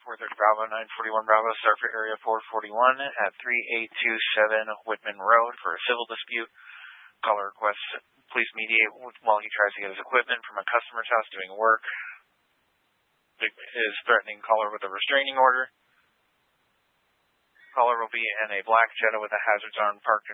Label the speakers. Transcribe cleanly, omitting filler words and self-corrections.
Speaker 1: 430 Bravo, 941 Bravo, start for area 441 at 3827 Whitman Road for a civil dispute. Caller requests please mediate while he tries to get his equipment from a customer's house doing work. Is threatening caller with a restraining order. Caller will be in a black Jetta with a hazards on parked in